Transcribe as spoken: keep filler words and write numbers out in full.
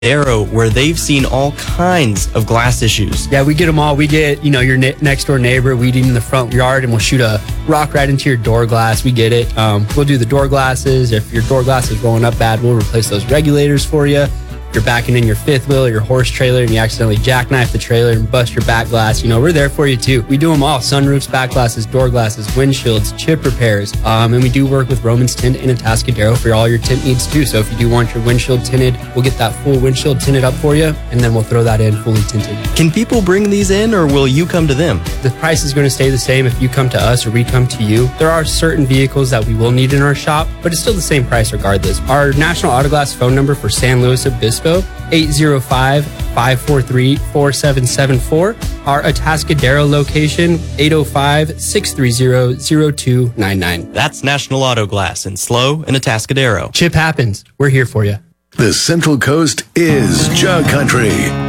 Aero, where they've seen all kinds of glass issues. Yeah, we get them all. We get, you know, your ne- next door neighbor weeding in the front yard, and we'll shoot a rock right into your door glass. We get it. Um, we'll do the door glasses. If your door glass is rolling up bad, we'll replace those regulators for you. You're backing in your fifth wheel or your horse trailer and you accidentally jackknife the trailer and bust your back glass, you know, we're there for you too. We do them all: sunroofs, back glasses, door glasses, windshields, chip repairs. Um, and we do work with Romans Tint and Atascadero for all your tint needs too. So if you do want your windshield tinted, we'll get that full windshield tinted up for you, and then we'll throw that in fully tinted. Can people bring these in, or will you come to them? The price is going to stay the same if you come to us or we come to you. There are certain vehicles that we will need in our shop, but it's still the same price regardless. Our National Auto Glass phone number for San Luis Obispo, eight zero five, five four three, four seven seven four. Our Atascadero location, eight oh five, six three zero, zero two nine nine. That's National Auto Glass in Slow and Atascadero. Chip happens. We're here for you. The Central Coast is Jug Country.